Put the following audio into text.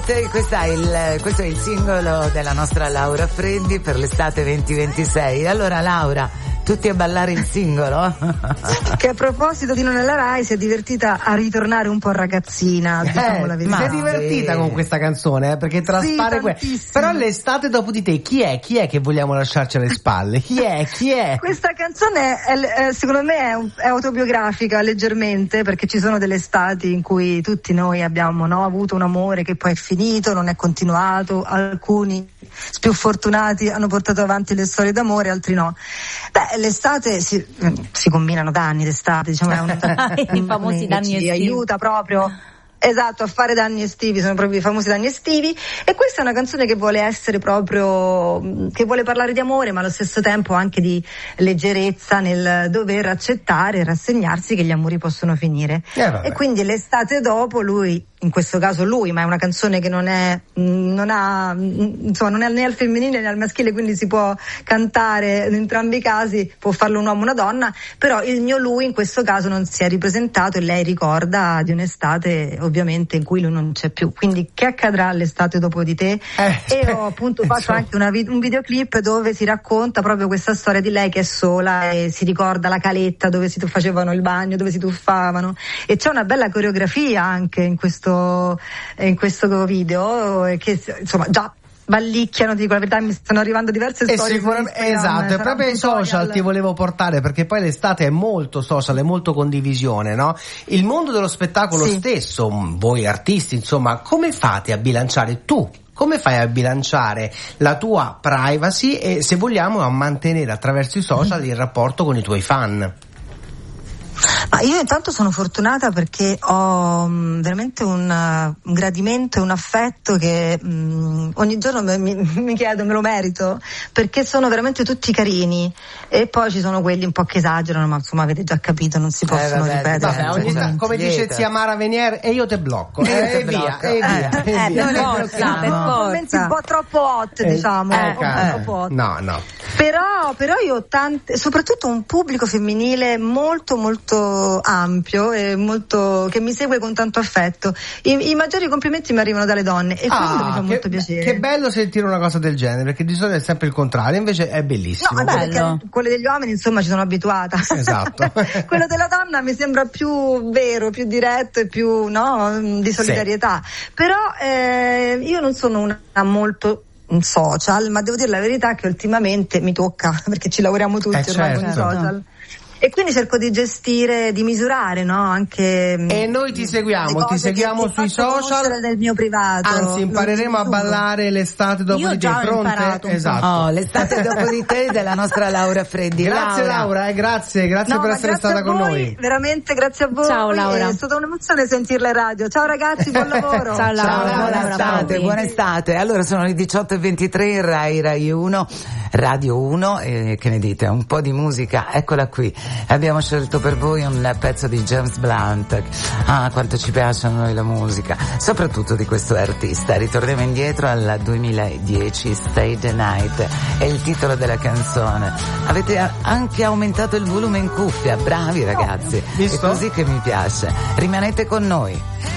Buonanotte, questo è il singolo della nostra Laura Freddi per l'estate 2026. Allora Laura, tutti a ballare il singolo? Che a proposito di Non è la Rai si è divertita a ritornare un po' ragazzina, diciamo la verità. Si è divertita con questa canzone, perché traspare però l'estate dopo di te, chi è che vogliamo lasciarci alle spalle? Chi è? Questa canzone secondo me è autobiografica leggermente, perché ci sono delle estati in cui tutti noi abbiamo avuto un amore che poi è finito, non è continuato, alcuni più fortunati hanno portato avanti le storie d'amore, altri no. L'estate si combinano da anni d'estate, diciamo, i famosi danni estivi. Aiuta proprio. Esatto, a fare danni estivi, sono proprio i famosi danni estivi, e questa è una canzone che vuole essere proprio, che vuole parlare di amore, ma allo stesso tempo anche di leggerezza nel dover accettare e rassegnarsi che gli amori possono finire. E quindi l'estate dopo in questo caso lui, ma è una canzone che non è né al femminile né al maschile, quindi si può cantare in entrambi i casi, può farlo un uomo o una donna, però il mio lui in questo caso non si è ripresentato e lei ricorda di un'estate ovviamente in cui lui non c'è più, quindi che accadrà l'estate dopo di te? E ho appunto fatto anche un videoclip dove si racconta proprio questa storia di lei che è sola e si ricorda la caletta dove si facevano il bagno, dove si tuffavano, e c'è una bella coreografia anche in questo video, che insomma già ballicchiano, ti dico la verità, mi stanno arrivando diverse storie. Esatto, è proprio ai social ti volevo portare, perché poi l'estate è molto social, è molto condivisione, no? Il mondo dello spettacolo stesso, voi artisti, insomma, come fate a bilanciare come fai a bilanciare la tua privacy e, se vogliamo, a mantenere attraverso i social il rapporto con i tuoi fan? Ma io intanto sono fortunata perché ho veramente un gradimento e un affetto che ogni giorno mi chiedo, me lo merito, perché sono veramente tutti carini, e poi ci sono quelli un po' che esagerano, ma insomma avete già capito, non si possono ripetere. Come dice zia Mara Venier, e io te blocco, e via. Momenti un po' troppo hot, diciamo, no. Però io ho soprattutto un pubblico femminile molto molto ampio e molto, che mi segue con tanto affetto. I maggiori complimenti mi arrivano dalle donne, e questo mi fa molto piacere. Che bello sentire una cosa del genere, perché di solito è sempre il contrario, invece è bellissimo. No, perché quelle degli uomini insomma ci sono abituata. Esatto. Quello della donna mi sembra più vero, più diretto e più di solidarietà. Però io non sono una molto social, ma devo dire la verità che ultimamente mi tocca, perché ci lavoriamo tutti ormai con i social. E quindi cerco di gestire, di misurare, no? Anche. E noi ti seguiamo sui social. Del mio privato. Anzi, impareremo a ballare l'estate dopo di te. Pronte? Esatto. L'estate dopo di te della nostra Laura Freddi. Grazie Laura, grazie per essere stata con noi. Veramente grazie a voi. Ciao Laura. È stata un'emozione sentirla in radio. Ciao ragazzi, buon lavoro. Ciao Laura. Buona estate. Allora sono le 18:23, Rai 1, Radio 1, che ne dite? Un po' di musica, eccola qui. Abbiamo scelto per voi un pezzo di James Blunt. Quanto ci piace a noi la musica, soprattutto di questo artista. Ritorniamo indietro al 2010, Stay the Night è il titolo della canzone. Avete anche aumentato il volume in cuffia, bravi ragazzi. Visto? È così che mi piace. Rimanete con noi.